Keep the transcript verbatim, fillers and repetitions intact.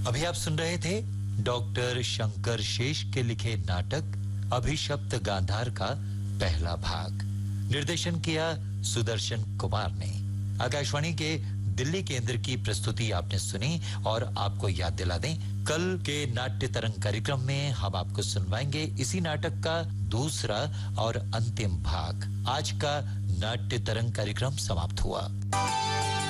अभी आप सुन रहे थे डॉक्टर शंकर शेष के लिखे नाटक अभिशप्त गांधार का पहला भाग। निर्देशन किया सुदर्शन कुमार ने। आकाशवाणी के दिल्ली केंद्र की प्रस्तुति आपने सुनी और आपको याद दिला दें, कल के नाट्य तरंग कार्यक्रम में हम आपको सुनवाएंगे इसी नाटक का दूसरा और अंतिम भाग। आज का नाट्य तरंग कार्यक्रम समाप्त हुआ।